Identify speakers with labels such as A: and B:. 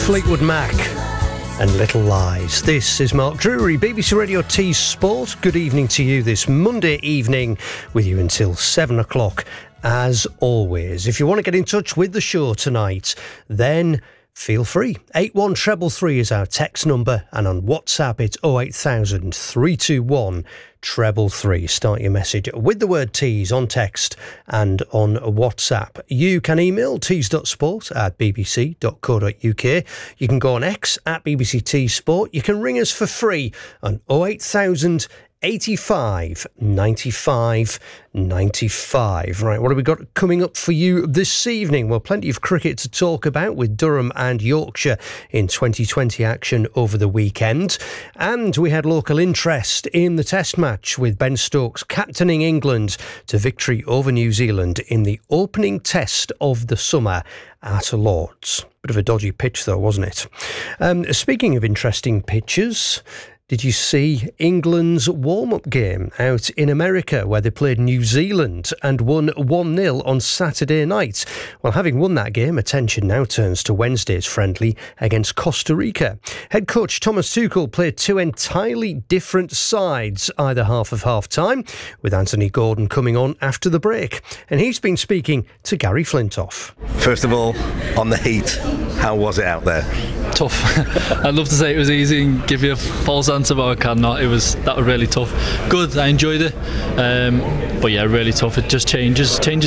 A: Fleetwood Mac and Little Lies. This is Mark Drury, BBC Radio T Sport. Good evening to you this Monday evening, with you until 7 o'clock as always. If you want to get in touch with the show tonight, then feel free. 81333 is our text number, and on WhatsApp it's 08000 321 333. Start your message with the word tease on text and on WhatsApp. You can email tease.sport@bbc.co.uk. You can go on X at BBC Tees Sport. You can ring us for free on 08000 85 95 95. Right, what have we got coming up for you this evening? Well, plenty of cricket to talk about, with Durham and Yorkshire in 2020 action over the weekend. And we had local interest in the Test match, with Ben Stokes captaining England to victory over New Zealand in the opening Test of the summer at Lord's. Bit of a dodgy pitch though, wasn't it? Speaking of interesting pitches, did you see England's warm-up game out in America, where they played New Zealand and won 1-0 on Saturday night? Well, having won that game, attention now turns to Wednesday's friendly against Costa Rica. Head coach Thomas Tuchel played two entirely different sides, either half of half-time, with Anthony Gordon coming on after the break. And he's been speaking to Gary Flintoff.
B: First of all, on the heat, how was it out there?
C: Tough. I'd love to say it was easy and give you a false answer, but I cannot. That was really tough. Good, I enjoyed it, but yeah, really tough. It just changes